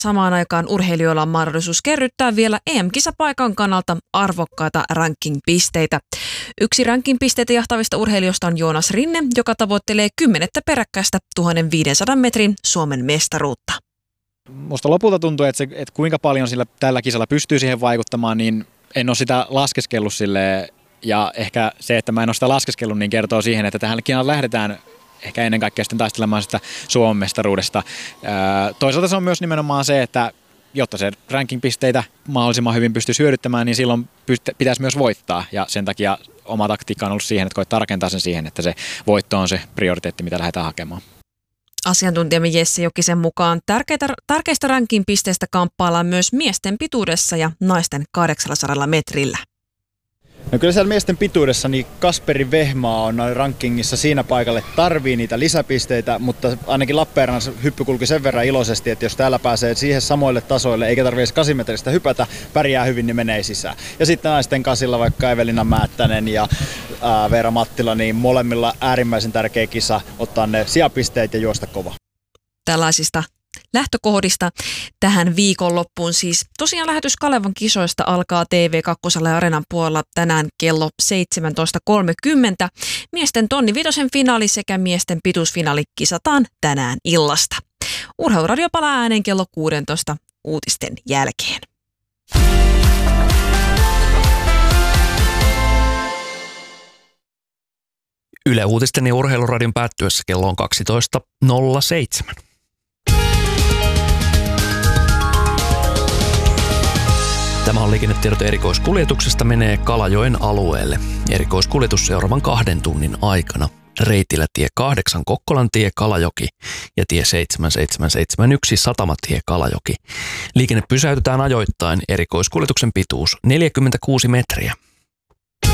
Samaan aikaan urheilijoilla on mahdollisuus kerryttää vielä EM-kisapaikan kannalta arvokkaita ranking-pisteitä. Yksi ranking-pisteitä jahtavista urheilijoista on Joonas Rinne, joka tavoittelee 10 peräkkäistä 1500 metrin Suomen mestaruutta. Musta lopulta tuntuu, että kuinka paljon sillä tällä kisalla pystyy siihen vaikuttamaan, niin en ole sitä laskeskellut silleen. Ja ehkä se, että mä en ole sitä laskeskellut, niin kertoo siihen, että tähän lähdetään ehkä ennen kaikkea sitten taistelemaan sitä Suomen mestaruudesta. Toisaalta se on myös nimenomaan se, että jotta se ranking-pisteitä mahdollisimman hyvin pystyisi hyödyttämään, niin silloin pitäisi myös voittaa. Ja sen takia oma taktiikka on ollut siihen, että koittaa rakentaa sen siihen, että se voitto on se prioriteetti, mitä lähdetään hakemaan. Asiantuntijamme Jesse Jokisen mukaan tärkeistä ranking-pisteistä kamppaillaan myös miesten pituudessa ja naisten 800 metrillä. No kyllä siellä miesten pituudessa niin Kasperi Vehmaa on rankingissa siinä paikalle, tarvii niitä lisäpisteitä, mutta ainakin Lappeenrannassa hyppy kulki sen verran iloisesti, että jos täällä pääsee siihen samoille tasoille eikä tarvitse 8 metristä hypätä, pärjää hyvin, niin menee sisään. Ja sitten naisten kasilla vaikka Evelina Määttänen ja Veera Mattila, niin molemmilla äärimmäisen tärkeä kisa ottaa ne sijapisteet ja juosta kova. Tällaisista lähtökohdista tähän viikonloppuun siis. Tosiaan lähetys Kalevan kisoista alkaa TV2 Areenan puolella tänään kello 17.30. Miesten tonni vitosen finaali sekä miesten pituusfinaali kisataan tänään illasta. Urheiluradio palaa ääneen kello 16 uutisten jälkeen. Yle Uutisten ja Urheiluradion päättyessä kello on 12.07. Tämä on liikennetiedot erikoiskuljetuksesta menee Kalajoen alueelle. Erikoiskuljetus seuraavan 2 tunnin aikana. Reitillä tie 8 Kokkolantie Kalajoki ja tie 7771 Satamatie Kalajoki. Liikenne pysäytetään ajoittain. Erikoiskuljetuksen pituus 46 metriä.